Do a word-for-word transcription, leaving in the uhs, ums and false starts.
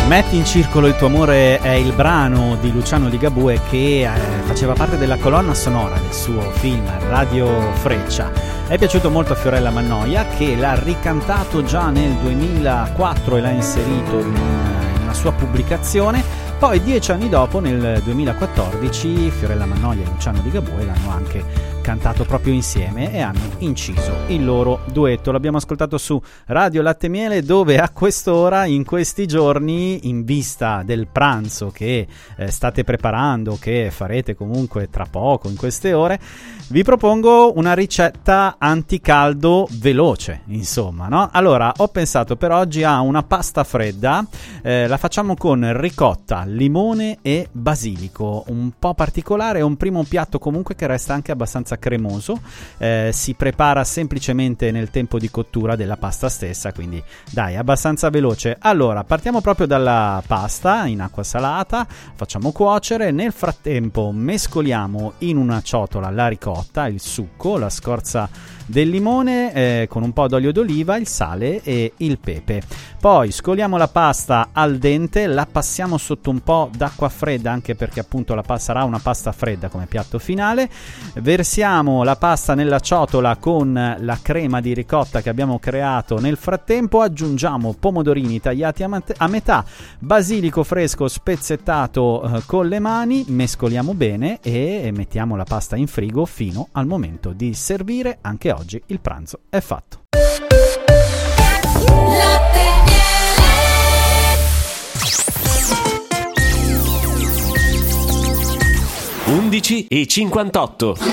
Metti in circolo il tuo amore è il brano di Luciano Ligabue che eh, faceva parte della colonna sonora del suo film Radio Freccia. È piaciuto molto a Fiorella Mannoia, che l'ha ricantato già nel duemilaquattro e l'ha inserito in una, in una sua pubblicazione. Poi dieci anni dopo, nel duemilaquattordici, Fiorella Mannoia e Luciano Ligabue l'hanno anche cantato proprio insieme e hanno inciso il loro duetto. L'abbiamo ascoltato su Radio Latte Miele, dove a quest'ora, in questi giorni, in vista del pranzo che eh, state preparando, che farete comunque tra poco, in queste ore, vi propongo una ricetta anticaldo veloce, insomma, no? Allora, ho pensato per oggi a una pasta fredda, eh, la facciamo con ricotta, limone e basilico, un po' particolare, è un primo piatto comunque che resta anche abbastanza cremoso, eh, si prepara semplicemente nel tempo di cottura della pasta stessa, quindi dai, abbastanza veloce. Allora, partiamo proprio dalla pasta in acqua salata, facciamo cuocere, nel frattempo mescoliamo in una ciotola la ricotta, il succo, la scorza del limone eh, con un po' d'olio d'oliva, il sale e il pepe. Poi scoliamo la pasta al dente, la passiamo sotto un po' d'acqua fredda, anche perché appunto la pasta sarà una pasta fredda come piatto finale. Versiamo la pasta nella ciotola con la crema di ricotta che abbiamo creato nel frattempo, aggiungiamo pomodorini tagliati a, mat- a metà, basilico fresco spezzettato eh, con le mani, mescoliamo bene e mettiamo la pasta in frigo fino al momento di servire. Anche oggi il pranzo è fatto. undici e cinquantotto.